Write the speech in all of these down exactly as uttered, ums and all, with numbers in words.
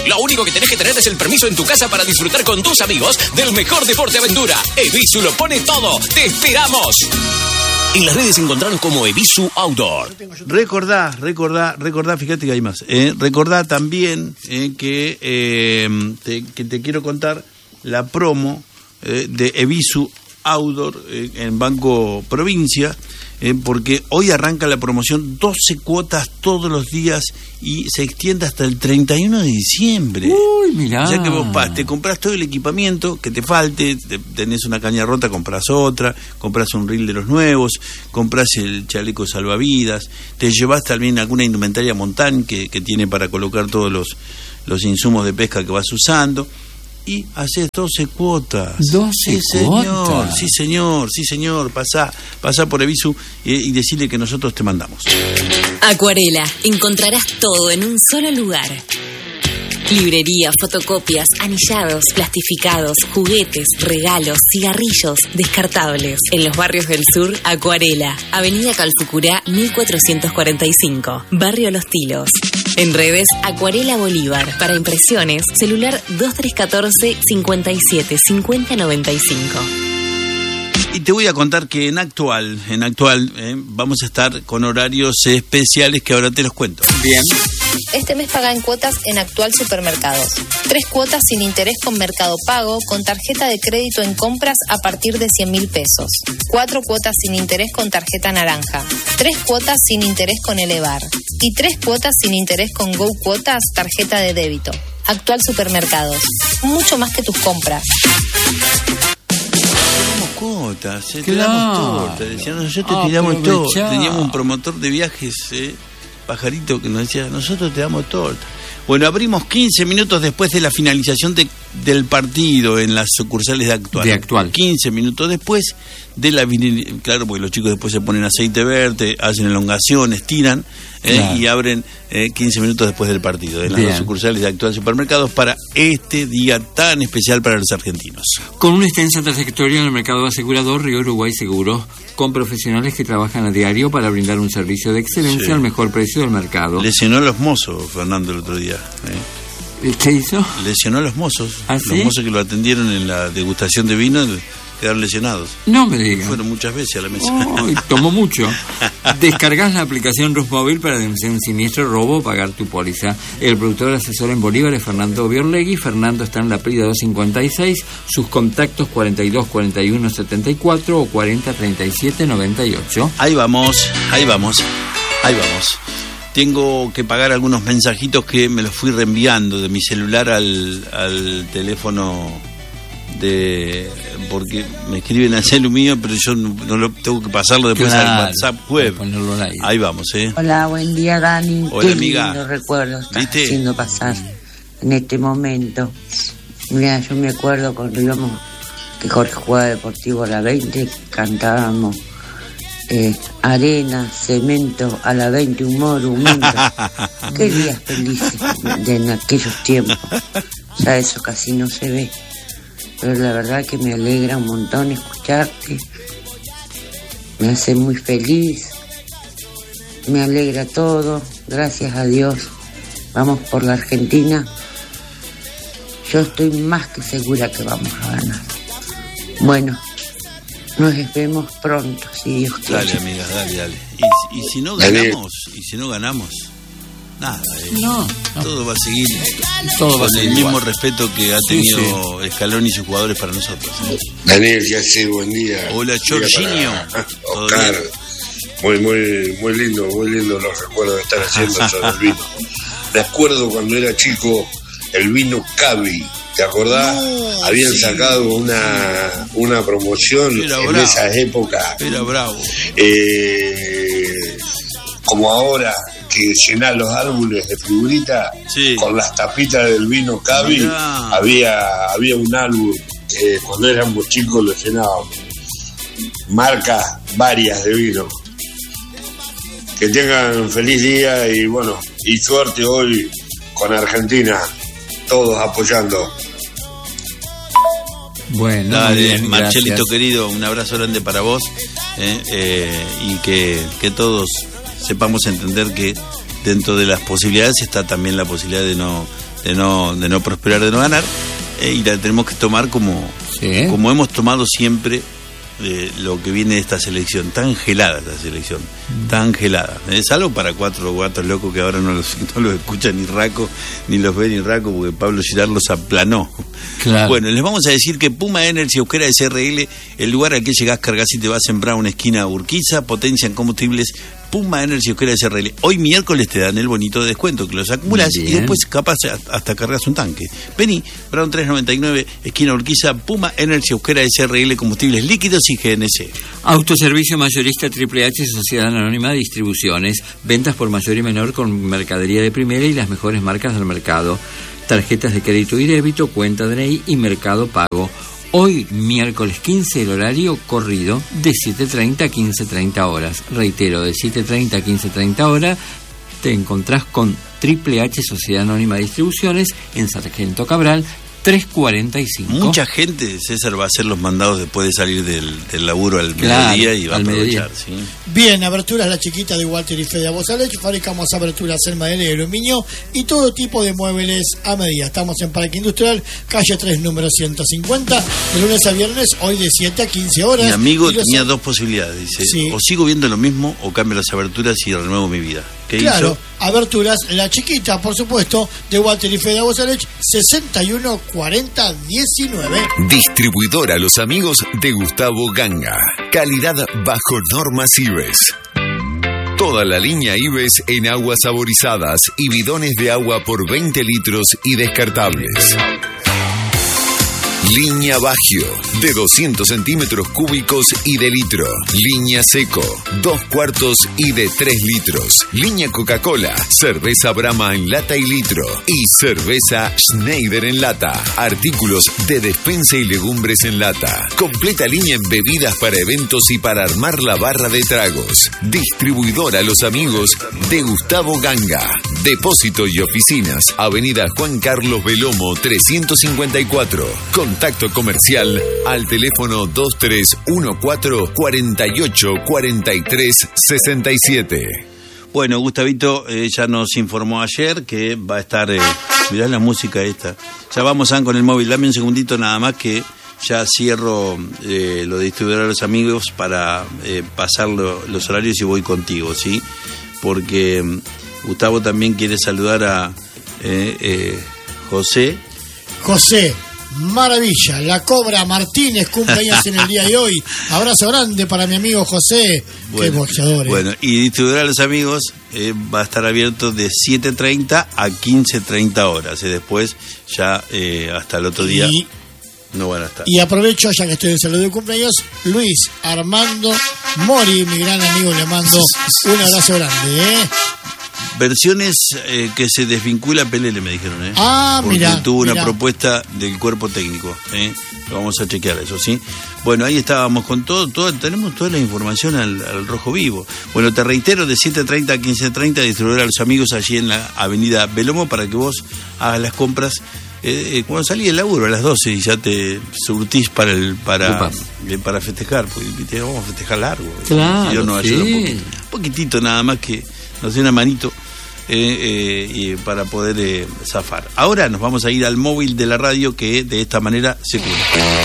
Lo único que tenés que tener es el permiso en tu casa para disfrutar con tus amigos del mejor deporte aventura. Ebisu lo pone todo. ¡Te esperamos! En las redes encontraron como Ebisu Outdoor. Recordá, recordá, recordá, fíjate que hay más. Eh, recordá también eh, que, eh, te, que te quiero contar la promo eh, de Ebisu Outdoor eh, en Banco Provincia, eh, porque hoy arranca la promoción doce cuotas todos los días y se extiende hasta el treinta y uno de diciembre. Uy, mirá. O sea que vos pa, te compras todo el equipamiento que te falte, te, tenés una caña rota, compras otra, compras un reel de los nuevos, compras el chaleco salvavidas, te llevas también alguna indumentaria Montán que, que tiene para colocar todos los, los insumos de pesca que vas usando. Y haces doce cuotas. doce sí, señor, cuotas. Sí, señor, sí, señor. Pasá, pasá por Ebisu y, y decirle que nosotros te mandamos. Acuarela. Encontrarás todo en un solo lugar. Librería, fotocopias, anillados, plastificados, juguetes, regalos, cigarrillos, descartables. En los barrios del sur, Acuarela. Avenida Calfucurá, mil cuatrocientos cuarenta y cinco. Barrio Los Tilos. En redes, Acuarela Bolívar. Para impresiones, celular dos tres uno cuatro, cinco siete, cinco cero nueve cinco. Y te voy a contar que en actual, en actual, eh, vamos a estar con horarios especiales que ahora te los cuento. Bien. Este mes paga en cuotas en Actual Supermercados. Tres cuotas sin interés con Mercado Pago, con tarjeta de crédito en compras a partir de cien mil pesos. Cuatro cuotas sin interés con tarjeta naranja. Tres cuotas sin interés con Elevar. Y tres cuotas sin interés con Go Cuotas, tarjeta de débito. Actual Supermercados. Mucho más que tus compras. Cuotas, eh, Claro. te damos torta, decían, nosotros Ah, te damos todo. aprovechá. Teníamos un promotor de viajes, eh, Pajarito, que nos decía, nosotros te damos torta. Bueno, abrimos quince minutos después de la finalización de, del partido en las sucursales de Actual. De Actual. quince minutos después de la... Claro, porque los chicos después se ponen aceite verde, hacen elongaciones, tiran eh, Claro. y abren eh, quince minutos después del partido en las Bien. dos sucursales de Actual Supermercados para este día tan especial para los argentinos. Con una extensa trayectoria en el mercado asegurador, Río Uruguay Seguros, con profesionales que trabajan a diario para brindar un servicio de excelencia Sí. al mejor precio del mercado. Lesionó a los mozos, Fernando, el otro día. ¿eh? ¿Qué hizo? Lesionó a los mozos. ¿Ah, los sí? mozos que lo atendieron en la degustación de vino quedaron lesionados. No me digas. Fueron muchas veces a la mesa. Oh, tomó mucho. Descargas la aplicación Rusmóvil para denunciar un siniestro, robo o pagar tu póliza. El productor asesor en Bolívar es Fernando Biorlegui. Fernando está en la Prida doscientos cincuenta y seis. Sus contactos cuarenta y dos, cuarenta y uno, setenta y cuatro o cuarenta, treinta y siete, noventa y ocho. Ahí vamos, ahí vamos, ahí vamos. Tengo que pagar algunos mensajitos que me los fui reenviando de mi celular al, al teléfono de... porque me escriben al celu mío, pero yo no, no lo tengo que pasarlo después Claro, al WhatsApp web. para ponerlo al aire. Ahí vamos, ¿eh? Hola, buen día, Dani. Hola, Qué amiga. lindos recuerdos estás ¿Viste? haciendo pasar en este momento. Mira, yo me acuerdo cuando íbamos, que Jorge jugaba Deportivo a la veinte, cantábamos eh, arena, cemento, a la veinte, humor, humor. Qué días felices de en aquellos tiempos. Ya eso casi no se ve. Pero la verdad que me alegra un montón escucharte. Me hace muy feliz. Me alegra todo. Gracias a Dios. Vamos por la Argentina. Yo estoy más que segura que vamos a ganar. Bueno, nos vemos pronto, si Dios quiere. Dale, amiga, dale, dale. Y, y si no Dale. ganamos, y si no ganamos, nada, eh. No, no. todo va a seguir Todo va a con seguir el mismo igual. respeto que ha Sí, tenido Scaloni y sus jugadores para nosotros. ¿eh? Daniel, ya sé, buen día. Hola, Buen día Jorginho. para ¿Todo Oscar. bien? Muy, muy, muy lindo, muy lindo los recuerdos que están haciendo sobre el vino. Me acuerdo cuando era chico, el vino Cavi. ¿Te acordás? No, Habían sí. sacado una, una promoción Era en bravo. esa época. Era bravo. Eh, como ahora que llenar los álbumes de figuritas Sí. con las tapitas del vino Cavi. Mirá. Había, había un álbum que cuando éramos chicos lo llenábamos. Marcas varias de vino. Que tengan feliz día y bueno, y suerte hoy con Argentina, todos apoyando. Bueno, muy Dale, bien, Marcelito gracias. querido, un abrazo grande para vos eh, eh, y que, que todos sepamos entender que dentro de las posibilidades está también la posibilidad de no de no, de no prosperar, de no ganar, eh, y la tenemos que tomar como, sí. como hemos tomado siempre eh, lo que viene de esta selección, tan gelada esta selección, mm. tan gelada, es eh, algo para cuatro gatos locos que ahora no los, no los escucha ni Raco, ni los ve ni Raco, porque Pablo Girard los aplanó. Claro. Bueno, les vamos a decir que Puma Energy Euskera S R L, el lugar al que llegás, cargas y te vas a sembrar una esquina Urquiza, potencia en combustibles. Puma Energy Euskera S R L. Hoy miércoles te dan el bonito de descuento, que los acumulas y después capaz hasta cargas un tanque. Vení, Brown tres noventa y nueve, esquina Urquiza, Puma Energy Euskera S R L, combustibles líquidos y G N C. Autoservicio mayorista Triple H, Sociedad Anónima de Distribuciones. Ventas por mayor y menor con mercadería de primera y las mejores marcas del mercado. Tarjetas de crédito y débito, cuenta D N I y Mercado Pago. Hoy, miércoles quince, el horario corrido de siete treinta a quince treinta horas. Reitero, de siete treinta a quince treinta horas te encontrás con Triple H, Sociedad Anónima de Distribuciones, en Sargento Cabral, trescientos cuarenta y cinco. Mucha gente, César, va a hacer los mandados después de salir del, del laburo al claro, mediodía y va a aprovechar. ¿Sí? Bien, aberturas La Chiquita de Walter y Fede Abosalech. Fabricamos aberturas en madera y aluminio y todo tipo de muebles a medida. Estamos en Parque Industrial, calle tres, número ciento cincuenta, de lunes a viernes, hoy de siete a quince horas. Mi amigo tenía dos posibilidades, dice, sí. o sigo viendo lo mismo o cambio las aberturas y renuevo mi vida. ¿Qué claro, hizo? Aberturas La Chiquita, por supuesto, de Walter y Fede Abosalech, sesenta y uno cuarenta diecinueve. Distribuidora Los Amigos de Gustavo Ganga. Calidad bajo normas IBES. Toda la línea IBES en aguas saborizadas y bidones de agua por veinte litros y descartables. Línea Bagio, de doscientos centímetros cúbicos y de litro. Línea Seco, dos cuartos y de tres litros. Línea Coca-Cola, cerveza Brahma en lata y litro. Y cerveza Schneider en lata. Artículos de despensa y legumbres en lata. Completa línea en bebidas para eventos y para armar la barra de tragos. Distribuidora Los Amigos de Gustavo Ganga. Depósito y oficinas, Avenida Juan Carlos Belomo trescientos cincuenta y cuatro. Contacto comercial al teléfono dos tres uno cuatro, cuatro ocho, cuatro tres seis siete. Bueno, Gustavito eh, ya nos informó ayer que va a estar, eh, mirá la música esta, ya vamos a con el móvil, dame un segundito nada más que ya cierro eh, lo de distribuidor a Los Amigos para eh, pasar lo, los horarios y voy contigo, ¿sí? Porque eh, Gustavo también quiere saludar a eh, eh, José. José. Maravilla, la Cobra Martínez cumpleaños en el día de hoy. Abrazo grande para mi amigo José, bueno, qué boxeador. ¿eh? Bueno, y distribuidor a Los Amigos eh, va a estar abierto de siete treinta a quince treinta horas. Y después ya eh, hasta el otro día y, no van a estar. Y aprovecho, ya que estoy en salud de cumpleaños, Luis Armando Mori, mi gran amigo, le mando un abrazo grande, ¿eh? Versiones eh, que se desvincula Pelele, me dijeron, ¿eh? Ah, porque mira, tuvo mirá. una propuesta del cuerpo técnico, ¿eh? Vamos a chequear eso, ¿sí? Bueno, ahí estábamos con todo, todo tenemos toda la información al, al rojo vivo. Bueno, te reitero, de siete treinta a quince treinta, distribuidor a Los Amigos allí en la avenida Belomo para que vos hagas las compras. Eh, eh, cuando salí del laburo a las doce y ya te surtís para el para eh, para festejar, porque te, vamos a festejar largo. Claro, si yo no sí. ayudo un poquitito, un poquitito nada más que nos dé una manito. Eh, eh, y para poder eh, zafar. Ahora nos vamos a ir al móvil de la radio que de esta manera se cubre.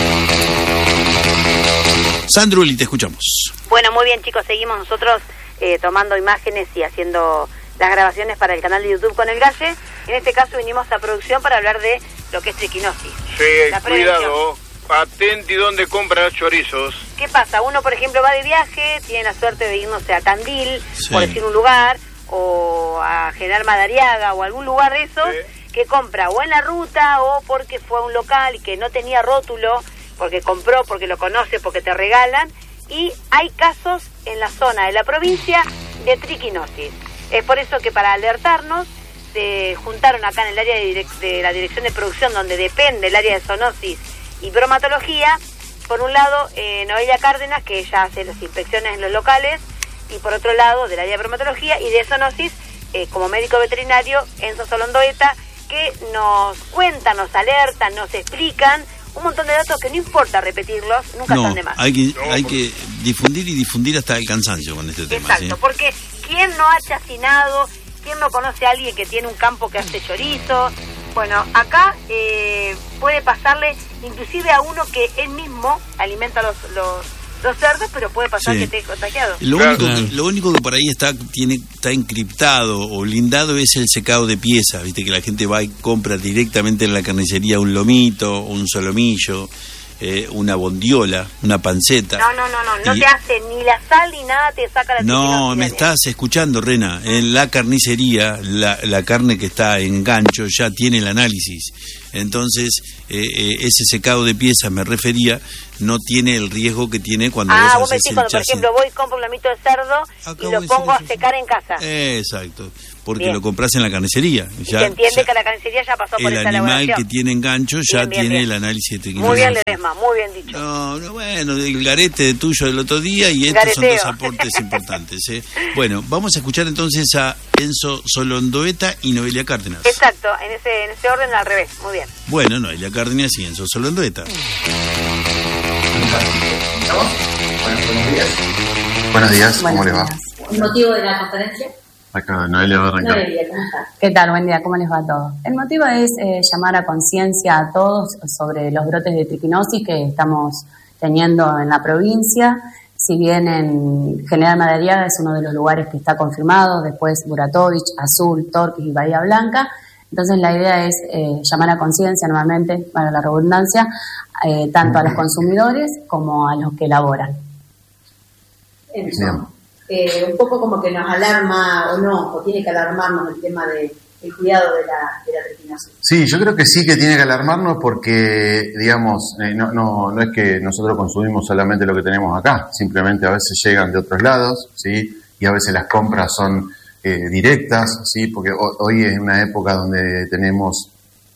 Sandruli, te escuchamos. Bueno, muy bien, chicos, seguimos nosotros eh, tomando imágenes y haciendo las grabaciones para el canal de YouTube con el Galle. En este caso vinimos a producción para hablar de lo que es triquinosis. Sí, cuidado, atenti donde compran los chorizos. ¿Qué pasa? Uno, por ejemplo, va de viaje, tiene la suerte de irnos a Tandil, sí. por decir un lugar, o a General Madariaga o algún lugar de esos, sí. que compra o en la ruta o porque fue a un local que no tenía rótulo, porque compró, porque lo conoce, porque te regalan, y hay casos en la zona de la provincia de triquinosis. Es por eso que para alertarnos se juntaron acá en el área de, direc- de la dirección de producción, donde depende el área de zoonosis y bromatología, por un lado eh, Noelia Cárdenas, que ella hace las inspecciones en los locales, y por otro lado del área de bromatología y de zoonosis eh, como médico veterinario Enzo Solondoeta, que nos cuentan, nos alertan, nos explican un montón de datos que no importa repetirlos, nunca no, están de más. Hay que, hay que difundir y difundir hasta el cansancio con este tema. Exacto, ¿sí? Porque ¿quién no ha chacinado? ¿Quién no conoce a alguien que tiene un campo que hace chorizo? Bueno, acá eh, puede pasarle inclusive a uno que él mismo alimenta los, los, los cerdos, pero puede pasar Sí. que esté contagiado. Lo, Claro. único que, lo único que por ahí está tiene está encriptado o blindado es el secado de piezas, viste que la gente va y compra directamente en la carnicería un lomito, un solomillo, eh, una bondiola, una panceta. No, no, no, no, no Y- te hace ni la sal ni nada, te saca la No, triquinosis. me estás escuchando, Rena. En la carnicería, la, la carne que está en gancho ya tiene el análisis. Entonces, eh, eh, ese secado de piezas, me refería, no tiene el riesgo que tiene cuando Ah, vos vos me haces decís el cuando, por chasis. ejemplo, voy y compro un lomito de cerdo Acabo y de lo decir pongo a eso. secar en casa. Exacto, porque Bien. lo compras en la carnicería. Y Ya, se entiende ya que la carnicería ya pasó por el esa animal elaboración. que tiene en gancho ya Bien, bien, tiene bien. el análisis de triquinosis. Muy bien, Ledesma, muy bien dicho. No, no, bueno, el garete tuyo del otro día y estos son Gareteo. dos aportes importantes. ¿eh? Bueno, vamos a escuchar entonces a Enzo Solondoeta y Noelia Cárdenas. Exacto, en ese, en ese orden al revés, muy bien. Bueno, Noelia Cárdenas y Enzo Solondoeta. Buenos días. Buenos días, ¿cómo Buenos le va? días. ¿El motivo de la conferencia? Acá Noelia va a arrancar. Noelia, ¿cómo estás? ¿Qué tal? Buen día, ¿cómo les va a todos? El motivo es eh, llamar a conciencia a todos sobre los brotes de triquinosis que estamos teniendo en la provincia. Si bien en General Madariaga es uno de los lugares que está confirmado, después Buratovich, Azul, Torquís y Bahía Blanca. Entonces la idea es eh, llamar a conciencia nuevamente, para la redundancia, eh, tanto a los consumidores como a los que elaboran. Bien. Eh, un poco como que nos alarma o no, o tiene que alarmarnos el tema de, del cuidado de la, de la triquinosis. Sí, yo creo que sí que tiene que alarmarnos porque, digamos, eh, no, no, no es que nosotros consumimos solamente lo que tenemos acá, simplemente a veces llegan de otros lados, ¿sí? Y a veces las compras son eh, directas, ¿sí? Porque ho- hoy es una época donde tenemos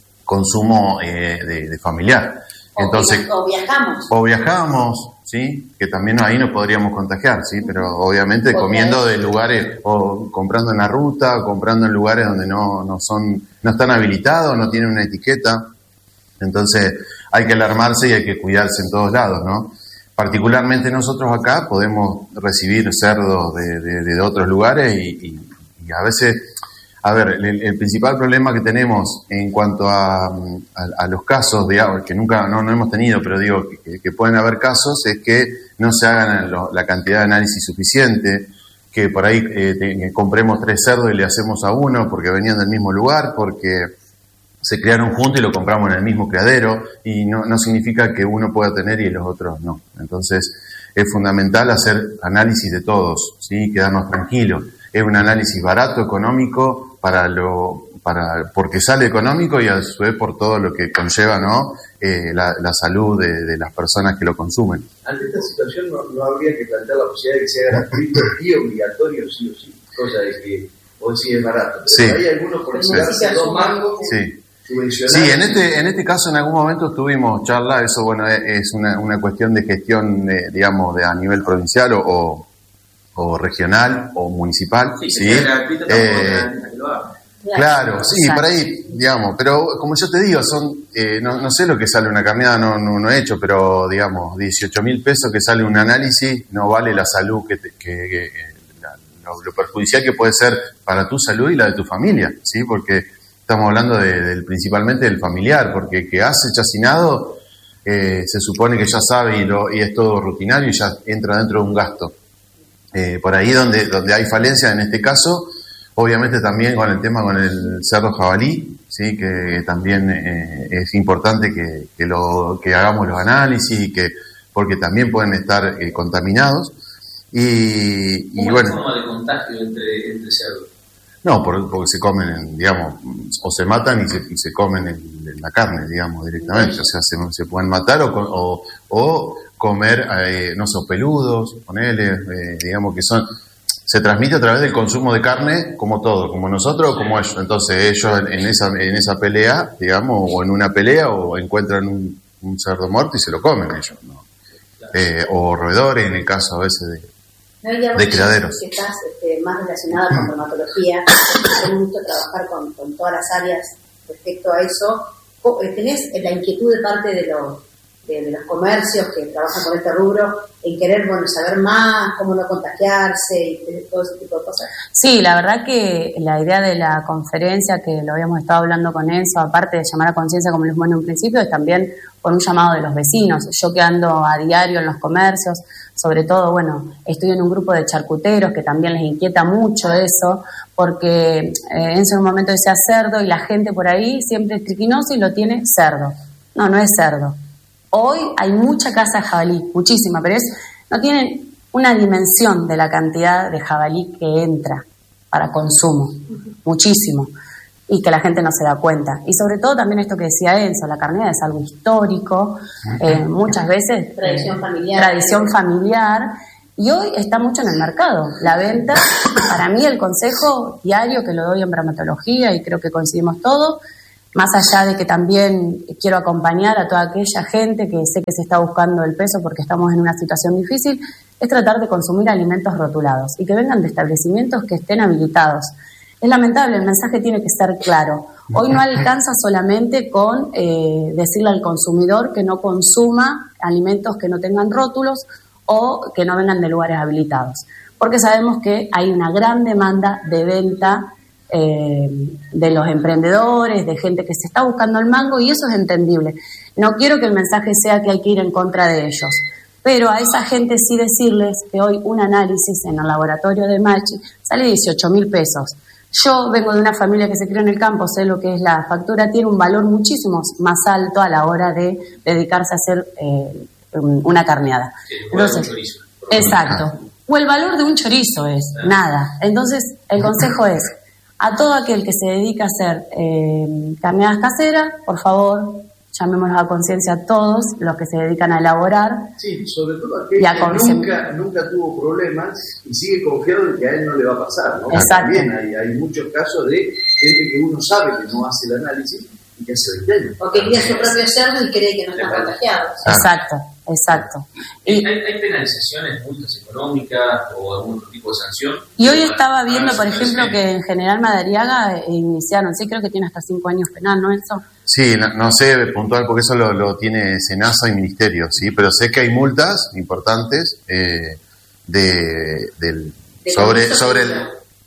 consumo eh, de, de familiar. Entonces, o, via- o viajamos. o viajamos, ¿sí? Que también ahí nos podríamos contagiar, ¿sí? Pero obviamente Porque comiendo hay- de lugares, o comprando en la ruta, o comprando en lugares donde no, no son, no están habilitados, no tienen una etiqueta. Entonces hay que alarmarse y hay que cuidarse en todos lados, ¿no? Particularmente nosotros acá podemos recibir cerdos de, de, de otros lugares y, y, y a veces, a ver, el, el principal problema que tenemos en cuanto a, a, a los casos, digamos, que nunca no, no hemos tenido, pero digo que, que pueden haber casos, es que no se hagan lo- la cantidad de análisis suficiente, que por ahí eh, te- que compremos tres cerdos y le hacemos a uno porque venían del mismo lugar, porque se criaron juntos y lo compramos en el mismo criadero, y no, no significa que uno pueda tener y los otros no. Entonces es fundamental hacer análisis de todos, ¿sí? Quedarnos tranquilos. Es un análisis barato, económico, para lo para porque sale económico y a su vez por todo lo que conlleva, ¿no? Eh, la, la salud de, de las personas que lo consumen. Ante esta situación no, no habría que plantear la posibilidad de que sea gratuito y obligatorio sí o sí, cosa de que hoy sí es barato. Pero Sí. hay algunos por Sí. darse dos mangos Sí. subvencionados. Sí, en este en este caso en algún momento tuvimos charla, eso bueno es, es una, una cuestión de gestión, eh, digamos, de a nivel provincial o, o, o regional o municipal, Sí, ¿sí? que sea gratuito tampoco Eh, garantizar que lo haga. Claro, sí, Exacto. por ahí, digamos, pero como yo te digo, son, eh, no, no sé lo que sale una carneada, no, no, no he hecho, pero digamos, dieciocho mil pesos que sale un análisis, no vale la salud, que, te- que, que- la- lo, lo perjudicial que puede ser para tu salud y la de tu familia, ¿sí? Porque estamos hablando de, del, principalmente del familiar, porque que hace chacinado, eh, se supone que ya sabe y, lo, y es todo rutinario y ya entra dentro de un gasto. Eh, por ahí donde, donde hay falencia en este caso, obviamente también con el tema con el cerdo jabalí, sí, que también eh, es importante que, que lo que hagamos los análisis y que porque también pueden estar eh, contaminados y, y ¿Cómo bueno, es la forma de contagio entre, entre cerdos? no, por- porque se comen, en, digamos, o se matan y se, y se comen el- la carne, digamos, directamente. O sea, se, se pueden matar o, co- o, o comer, eh, no sé, peludos, ponele, eh, digamos que son... Se transmite a través del consumo de carne, como todo, como nosotros o como ellos. Entonces ellos en, en esa en esa pelea, digamos, o en una pelea, o encuentran un, un cerdo muerto y se lo comen ellos, ¿no? Eh, o roedores, en el caso a veces de... No hay de criaderos. que estás este, más relacionada con dermatología, tenés gusto trabajar con, con todas las áreas respecto a eso. Co- eh, ¿Tenés la inquietud de parte de los, de, de los comercios que trabajan con este rubro, en querer, bueno, saber más, cómo no contagiarse y todo ese tipo de cosas? Sí, la verdad que la idea de la conferencia, que lo habíamos estado hablando con Enzo, aparte de llamar a conciencia, como les dijimos en un principio, es también por un llamado de los vecinos. Yo que ando a diario en los comercios, sobre todo, bueno, estoy en un grupo de charcuteros que también les inquieta mucho eso, porque eh, Enzo en un momento decía cerdo y la gente por ahí siempre triquinosa y lo tiene cerdo. No, no es cerdo. Hoy hay mucha caza de jabalí, muchísima, pero es, no tienen una dimensión de la cantidad de jabalí que entra para consumo, muchísimo, y que la gente no se da cuenta. Y sobre todo también esto que decía Enzo, la carnera es algo histórico, eh, muchas veces Tradición eh, familiar. tradición familiar, y hoy está mucho en el mercado. La venta, para mí el consejo diario que lo doy en bromatología, y creo que coincidimos todos, más allá de que también quiero acompañar a toda aquella gente que sé que se está buscando el peso porque estamos en una situación difícil, es tratar de consumir alimentos rotulados y que vengan de establecimientos que estén habilitados. Es lamentable, el mensaje tiene que ser claro. Hoy no alcanza solamente con eh, decirle al consumidor que no consuma alimentos que no tengan rótulos o que no vengan de lugares habilitados, porque sabemos que hay una gran demanda de venta eh, de los emprendedores, de gente que se está buscando el mango, y eso es entendible. No quiero que el mensaje sea que hay que ir en contra de ellos, pero a esa gente sí decirles que hoy un análisis en el laboratorio de Machi sale dieciocho mil pesos. Yo vengo de una familia que se crió en el campo, sé lo que es la factura, tiene un valor muchísimo más alto a la hora de dedicarse a hacer eh, una carneada. Entonces, chorizo, exacto. O el valor de un chorizo es nada. Entonces, el consejo es a todo aquel que se dedica a hacer eh, carneadas caseras, por favor, llamémonos a conciencia a todos los que se dedican a elaborar. Sí, sobre todo aquel que nunca, nunca tuvo problemas y sigue confiado de que a él no le va a pasar, ¿no? Exacto. También hay, hay muchos casos de gente que uno sabe que no hace el análisis y que hace veinte años. O que cría su propio cerdo y cree que no están contagiados. Exacto, exacto. ¿Hay, hay penalizaciones, multas económicas o algún otro tipo de sanción? Y hoy estaba viendo, por ejemplo, que en General Madariaga eh, iniciaron, sí, creo que tiene hasta cinco años penal, ¿no, Enzo? Sí, no, no sé puntual porque eso lo, lo tiene Senasa y Ministerio, sí, pero sé que hay multas importantes eh, de, del, ¿De sobre sobre el,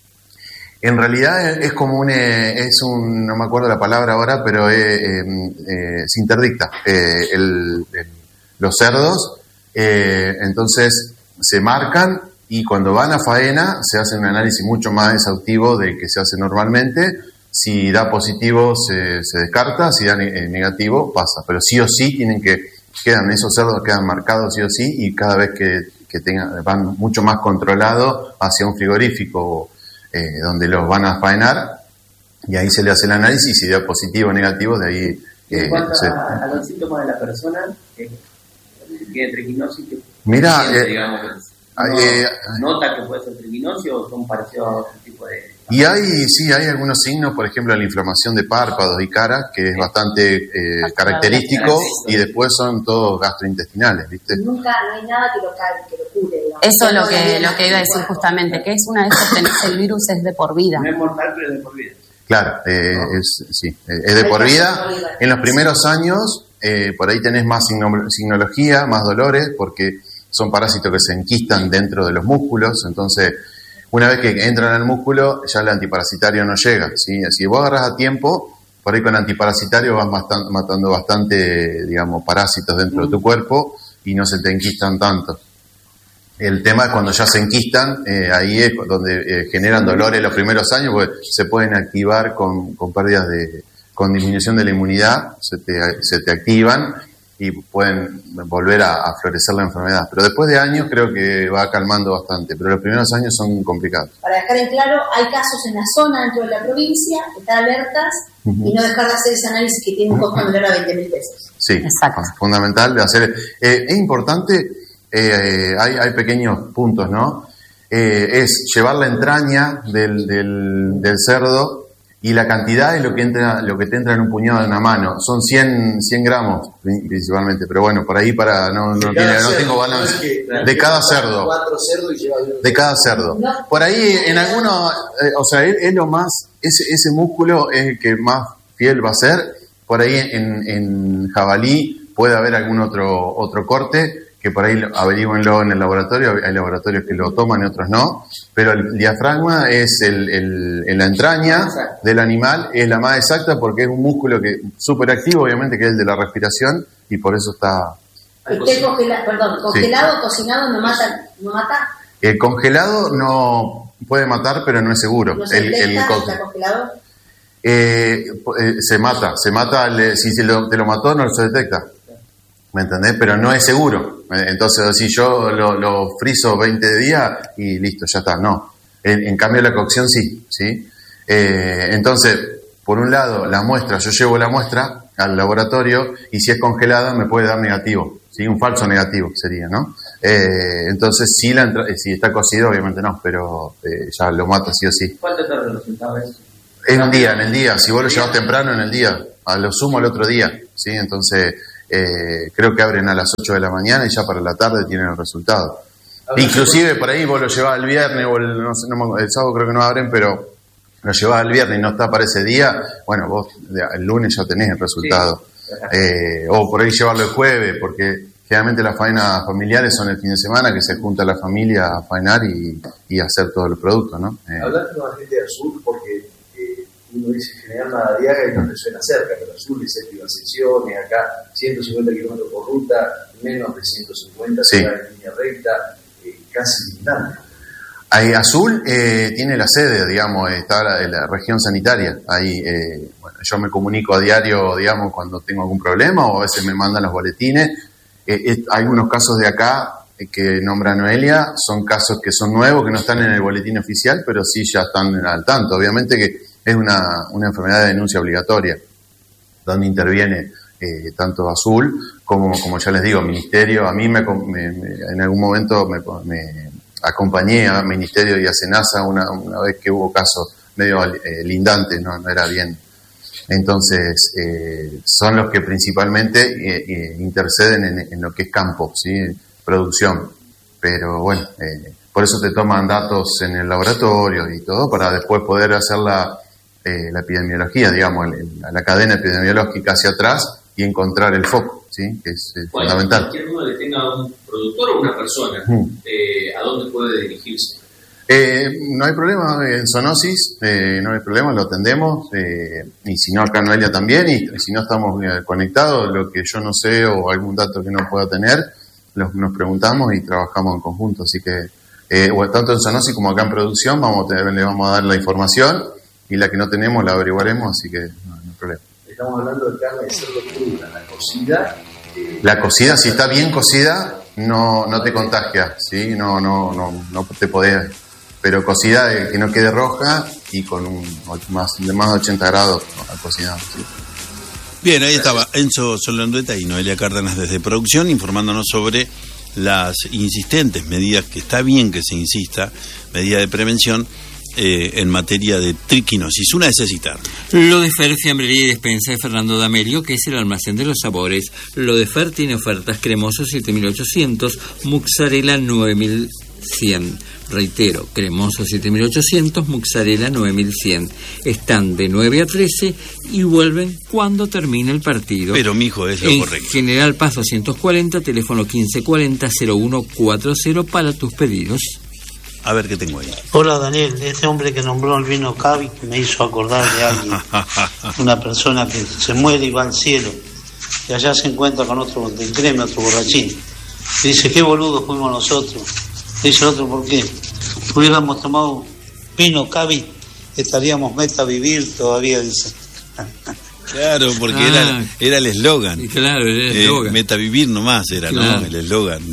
en realidad es como un es un no me acuerdo la palabra ahora, pero eh, eh, se interdicta eh, el, el, los cerdos, eh, entonces se marcan y cuando van a faena se hace un análisis mucho más exhaustivo del que se hace normalmente. Si da positivo se, se descarta, si da ne- negativo pasa, pero sí o sí tienen que, quedan esos cerdos quedan marcados sí o sí, y cada vez que, que tengan, van mucho más controlados hacia un frigorífico eh, donde los van a faenar, y ahí se le hace el análisis, y si da positivo o negativo, de ahí En eh, cuanto se... a, a los síntomas de la persona, que tiene triquinosis, que Mira, siente, eh, digamos, hay, no, eh, nota que puede ser triquinosis o son parecidos a otro tipo de... y hay, sí, hay algunos signos, por ejemplo, la inflamación de párpados y cara, que es bastante eh, característico, y después son todos gastrointestinales, ¿viste? Nunca, no hay nada que lo, cal- que lo cure. Digamos. Eso es lo No que, hay lo nada que iba a decir justamente, que es una vez que tenés el virus es de por vida. No es mortal, pero es de por vida. Claro, eh, es, sí, eh, es de por vida. En los primeros años, eh, por ahí tenés más signo- signología, más dolores, porque son parásitos que se enquistan dentro de los músculos, entonces una vez que entran al músculo, ya el antiparasitario no llega, ¿sí? Si vos agarras a tiempo, por ahí con antiparasitario vas mastan- matando bastante, digamos, parásitos dentro de tu cuerpo y no se te enquistan tanto. El tema es cuando ya se enquistan, eh, ahí es donde eh, generan dolores los primeros años, porque se pueden activar con, con pérdidas de, con disminución de la inmunidad, se te, se te activan y pueden volver a, a florecer la enfermedad. Pero después de años creo que va calmando bastante, pero los primeros años son complicados. Para dejar en claro, hay casos en la zona dentro de la provincia, estar alertas Uh-huh. y no dejar de hacer ese análisis que tiene un costo menor a veinte mil pesos. Sí, fundamental de hacer. Eh, es importante, eh, hay, hay pequeños puntos, ¿no? Eh, es llevar la entraña del, del, del cerdo, y la cantidad es lo que entra, lo que te entra en un puñado de una mano. Son cien, cien gramos principalmente, pero bueno, por ahí para no, no, tiene, no tengo balance. De cada cerdo. Cuatro cerdos y lleva De cada cerdo. Por ahí en algunos, eh, o sea, es, es lo más, ese, ese músculo es el que más fiel va a ser. Por ahí en, en jabalí puede haber algún otro otro corte, que por ahí averíguenlo en el laboratorio, hay laboratorios que lo toman y otros no, pero el diafragma es el, el, en la entraña del animal, es la más exacta porque es un músculo que súper activo, obviamente, que es el de la respiración, y por eso está... ¿Usted congela, perdón, congelado o sí. cocinado no mata? ¿No mata? El congelado no puede matar, pero no es seguro. ¿No se el, el con... ¿Está congelado? Eh, eh, se mata, se mata, le, si se lo, te lo mató no se detecta. ¿Me entendés? Pero no es seguro. Entonces, si yo lo, lo frizo veinte días y listo, ya está. No. En, en cambio, la cocción sí. ¿sí? Eh, entonces, por un lado, la muestra, yo llevo la muestra al laboratorio y si es congelada me puede dar negativo. ¿sí? Un falso negativo sería, ¿no? Eh, entonces, si, la, si está cocido, obviamente no, pero eh, ya lo mata sí o sí. ¿Cuánto tarda el resultado eso? En un día, en el día. Si vos lo llevas temprano, en el día. A lo sumo el otro día. ¿sí? Entonces... Eh, creo que abren a las ocho de la mañana y ya para la tarde tienen el resultado. Inclusive por ahí vos lo llevás el viernes o el, no sé, no, el sábado creo que no abren, pero lo llevás el viernes y no está para ese día, bueno, vos el lunes ya tenés el resultado. Sí. Eh, o por ahí llevarlo el jueves, porque generalmente las faenas familiares son el fin de semana que se junta la familia a faenar y, y hacer todos los productos, ¿no? Eh. Hablaste con la gente de Azul porque eh, uno dice General Madariaga y no te suena cerca, pero Azul es séptima sección y acá ciento cincuenta kilómetros por ruta, menos de ciento cincuenta, sí. Se va en línea recta, eh, casi distante. Ahí Azul eh, tiene la sede, digamos, está la, la región sanitaria. Ahí, eh, bueno, yo me comunico a diario, digamos, cuando tengo algún problema o a veces me mandan los boletines. Eh, eh, hay unos casos de acá eh, que nombra Noelia, son casos que son nuevos, que no están en el boletín oficial, pero sí ya están al tanto. Obviamente que es una, una enfermedad de denuncia obligatoria, donde interviene eh, tanto Azul como, como ya les digo, Ministerio. A mí me, me, me, en algún momento me, me acompañé a Ministerio y a Senasa una, una vez que hubo casos medio eh, lindantes, no, no era bien. Entonces, eh, son los que principalmente eh, eh, interceden en, en lo que es campo, ¿sí? Producción. Pero bueno, eh, por eso te toman datos en el laboratorio y todo, para después poder hacer la, eh, la epidemiología, digamos, la, la cadena epidemiológica hacia atrás y encontrar el foco, ¿sí? Que es eh, bueno, fundamental. Cualquier uno que tenga un productor o una persona, mm. eh, ¿a dónde puede dirigirse? Eh, no hay problema en zoonosis, eh, no hay problema, lo atendemos, eh, y si no, acá en Noelia también, y, y si no estamos eh, conectados, lo que yo no sé o algún dato que no pueda tener, los, nos preguntamos y trabajamos en conjunto, así que, eh, tanto en zoonosis como acá en producción, vamos a tener, le vamos a dar la información, y la que no tenemos la averiguaremos, así que no, no hay problema. Estamos hablando de carne de cerdo cruda, la cocida. Eh, la cocida, si está bien cocida, no, no te contagia, ¿sí? No, no, no, no te podés... Pero cocida eh, que no quede roja y con un más de más de ochenta grados cocinado. ¿sí? Bien, ahí estaba Enzo Solandueta y Noelia Cárdenas desde producción informándonos sobre las insistentes medidas, que está bien que se insista, medidas de prevención eh, en materia de triquinosis. Una necesita. Lo de Fer, fiambrería y despensa de Fernando D'Amelio, que es el almacén de los sabores. Lo de Fer tiene ofertas: cremoso siete mil ochocientos, mozzarella nueve mil cien. Reitero, cremoso siete mil ochocientos, mozzarella nueve mil cien. Están de nueve a trece y vuelven cuando termine el partido. Pero, mijo, es lo en correcto. General Paz doscientos cuarenta, teléfono quince cuarenta cero uno cuarenta para tus pedidos. A ver qué tengo ahí. Hola, Daniel. Este hombre que nombró el vino Cavi me hizo acordar de alguien. Una persona que se muere y va al cielo. Y allá se encuentra con otro creme, otro borrachín. Y dice, qué boludos fuimos nosotros. Dice el otro, ¿por qué? Si hubiéramos tomado vino Cavi, estaríamos meta a vivir todavía, dice. Claro, porque Ah. era, era el eslogan. Claro, era el Eh, eslogan. meta vivir nomás era, Claro. ¿no? El eslogan.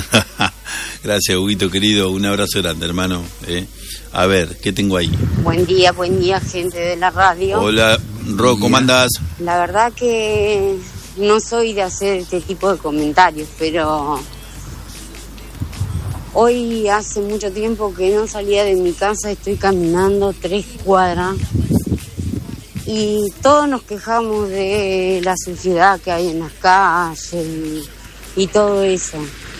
Gracias, Huguito, querido. Un abrazo grande, hermano. Eh, a ver, ¿qué tengo ahí? Buen día, buen día, gente de la radio. Hola, Ro, ¿cómo andás? La verdad que no soy de hacer este tipo de comentarios, pero hoy hace mucho tiempo que no salía de mi casa, estoy caminando tres cuadras y todos nos quejamos de la suciedad que hay en las calles y, y todo eso.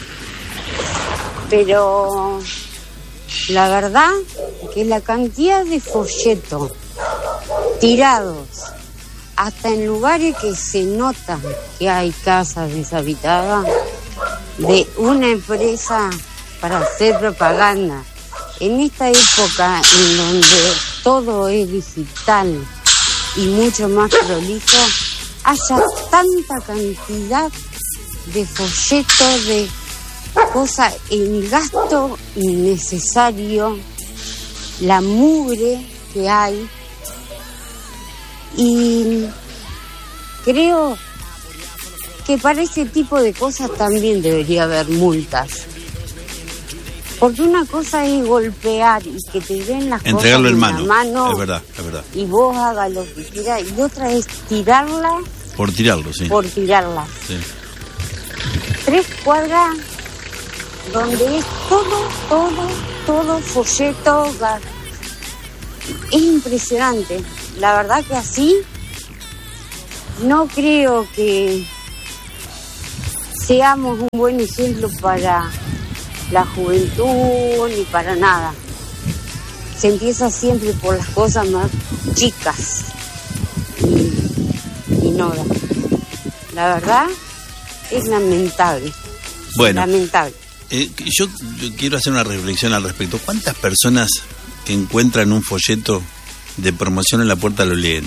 Pero la verdad que la cantidad de folletos tirados hasta en lugares que se nota que hay casas deshabitadas, de una empresa para hacer propaganda. En esta época en donde todo es digital y mucho más prolijo, haya tanta cantidad de folletos, de cosas, el gasto innecesario, la mugre que hay. Y creo que para ese tipo de cosas también debería haber multas. Porque una cosa es golpear y que te den las entregarlo cosas en en mano. la mano, Es verdad, es verdad. y vos hagas lo que quieras, y otra es tirarla Por tirarlo, sí. por tirarla. Sí. Tres cuadras donde es todo, todo, todo folleto. ga- Es impresionante. La verdad que así no creo que seamos un buen ejemplo para la juventud ni para nada. Se empieza siempre por las cosas más chicas y, y no da. La verdad es lamentable. Bueno, Lamentable. eh, yo, yo quiero hacer una reflexión al respecto. ¿Cuántas personas que encuentran un folleto de promoción en la puerta lo leen?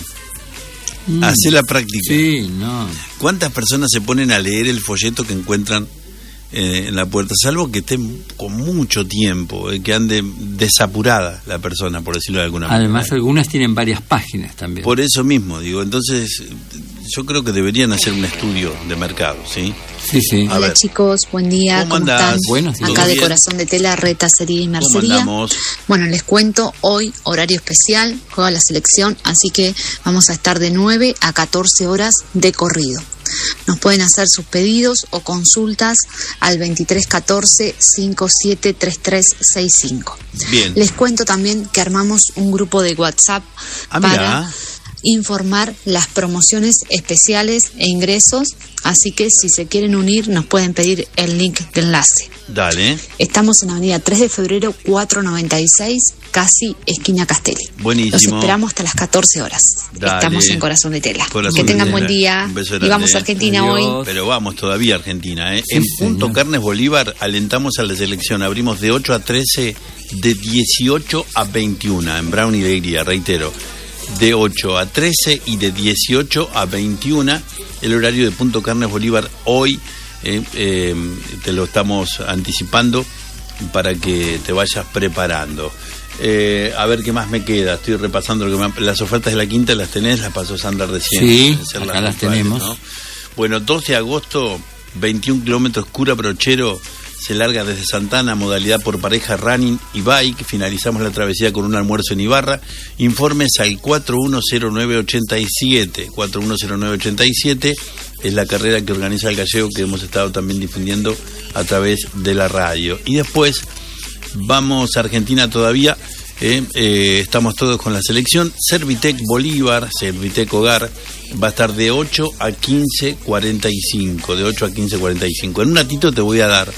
Mm. Hacé la práctica. Sí, no. ¿Cuántas personas se ponen a leer el folleto que encuentran eh, en la puerta? Salvo que estén con mucho tiempo, eh, que ande desapurada la persona, por decirlo de alguna manera. Además, algunas tienen varias páginas también. Por eso mismo, digo, entonces yo creo que deberían hacer un estudio de mercado, ¿sí? Sí, sí. A Hola ver, chicos, buen día, ¿cómo ¿cómo, andás? están? Buenos días. Acá ¿Todo de bien? Corazón de Tela, Retacería y ¿cómo Mercería. andamos? Bueno, les cuento, hoy horario especial, juega la selección, así que vamos a estar de nueve a catorce horas de corrido. Nos pueden hacer sus pedidos o consultas al veintitrés catorce cincuenta y siete treinta y tres sesenta y cinco. Bien. Les cuento también que armamos un grupo de WhatsApp Ah, para mirá. informar las promociones especiales e ingresos, así que si se quieren unir nos pueden pedir el link de enlace. Dale, Estamos en Avenida tres de febrero cuatrocientos noventa y seis, casi esquina Castelli. buenísimo. Los esperamos hasta las catorce horas. Dale. Estamos en Corazón de Tela. Corazón que de tengan Tela. buen día. Un beso Y grande. vamos a Argentina hoy. Pero vamos todavía a Argentina, ¿eh? Sí, en señor. Punto Carnes Bolívar alentamos a la selección. Abrimos de ocho a trece, de dieciocho a veintiuna. En Brown y Leiría, reitero. De ocho a trece y de dieciocho a veintiuna. El horario de Punto Carnes Bolívar hoy. eh, eh, te lo estamos anticipando para que te vayas preparando. Eh, a ver qué más me queda. Estoy repasando lo que me, las ofertas de la quinta. Las tenés, las pasó Sandra recién. Sí, Deben ser acá las actuales, tenemos. ¿no? Bueno, doce de agosto, veintiún kilómetros, Cura Brochero, se larga desde Santana, modalidad por pareja running y bike. Finalizamos la travesía con un almuerzo en Ibarra. Informes al cuatro uno cero nueve ocho siete. cuatro uno cero nueve ocho siete es la carrera que organiza el Gallego, que hemos estado también difundiendo a través de la radio. Y después vamos a Argentina todavía. Eh, eh, estamos todos con la selección. Servitec Bolívar, Servitec Hogar, va a estar de ocho a quince cuarenta y cinco. De ocho a quince cuarenta y cinco. En un ratito te voy a dar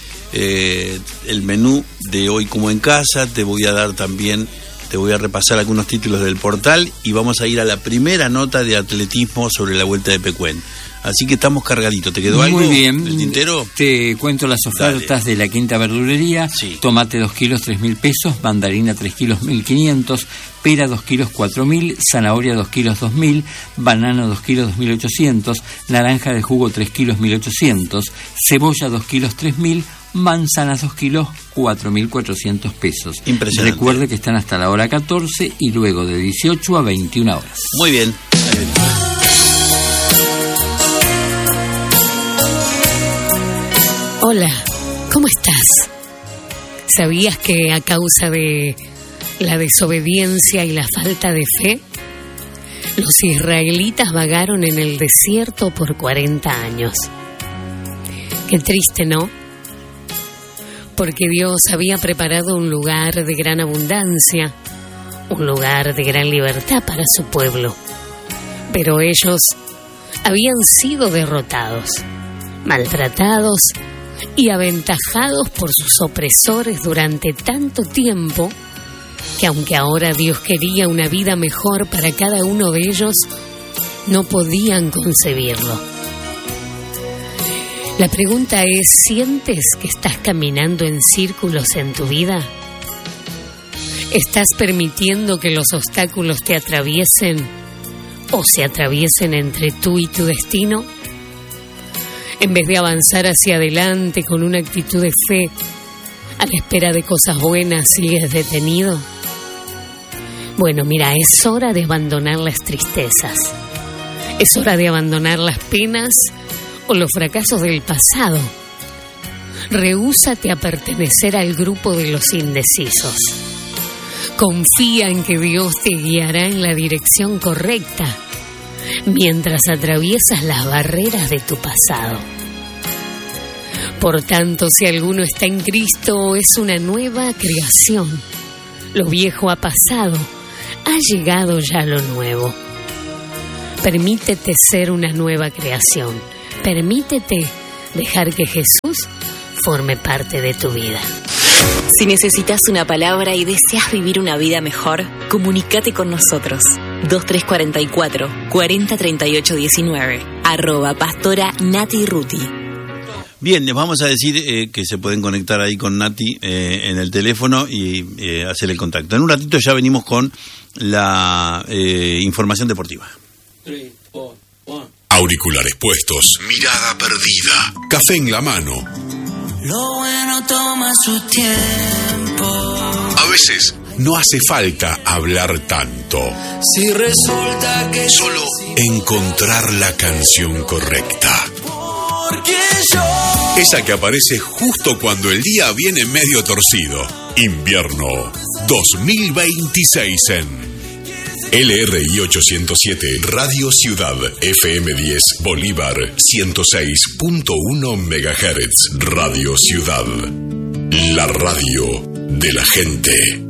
eh, el menú de Hoy Como en Casa. Te voy a dar también, te voy a repasar algunos títulos del portal. Y vamos a ir a la primera nota de atletismo sobre la Vuelta de Pecuén. Así que estamos cargaditos. ¿Te quedó algo? Muy bien. ¿El tintero? Te cuento las ofertas de la Quinta Verdulería. Sí. Tomate dos kilos, tres mil pesos. Mandarina tres kilos, mil quinientos. Pera dos kilos, cuatro mil. Zanahoria dos kilos, dos mil. Banano dos kilos, dos mil ochocientos. Naranja de jugo tres kilos, mil ochocientos. Cebolla dos kilos, tres mil. Manzanas dos kilos, cuatro mil cuatrocientos pesos. Impresionante. Recuerde que están hasta la hora catorce y luego de dieciocho a veintiuna horas. Muy bien. Hola, ¿cómo estás? ¿Sabías que a causa de la desobediencia y la falta de fe, los israelitas vagaron en el desierto por cuarenta años? Qué triste, ¿no? Porque Dios había preparado un lugar de gran abundancia, un lugar de gran libertad para su pueblo. Pero ellos habían sido derrotados, maltratados y aventajados por sus opresores durante tanto tiempo que aunque ahora Dios quería una vida mejor para cada uno de ellos, no podían concebirlo. La pregunta es, ¿sientes que estás caminando en círculos en tu vida? ¿Estás permitiendo que los obstáculos te atraviesen o se atraviesen entre tú y tu destino? En vez de avanzar hacia adelante con una actitud de fe, a la espera de cosas buenas, ¿sigues detenido? Bueno, mira, es hora de abandonar las tristezas. Es hora de abandonar las penas o los fracasos del pasado. Rehúsate a pertenecer al grupo de los indecisos. Confía en que Dios te guiará en la dirección correcta mientras atraviesas las barreras de tu pasado. Por tanto, si alguno está en Cristo, es una nueva creación. Lo viejo ha pasado, ha llegado ya lo nuevo. Permítete ser una nueva creación. Permítete dejar que Jesús forme parte de tu vida. Si necesitas una palabra y deseas vivir una vida mejor, comunícate con nosotros. dos tres cuatro cuatro, cuarenta treinta y ocho diecinueve, arroba pastora Nati Ruti. Bien, les vamos a decir eh, que se pueden conectar ahí con Nati eh, en el teléfono y eh, hacer el contacto. En un ratito ya venimos con la eh, información deportiva. Auriculares puestos, mirada perdida, café en la mano. Lo bueno toma su tiempo. A veces no hace falta hablar tanto. Si resulta que solo encontrar la canción correcta. Porque yo... Esa que aparece justo cuando el día viene medio torcido. Invierno dos mil veintiséis en L R I ochocientos siete, Radio Ciudad, F M diez, Bolívar, ciento seis punto uno megahertz, Radio Ciudad, la radio de la gente.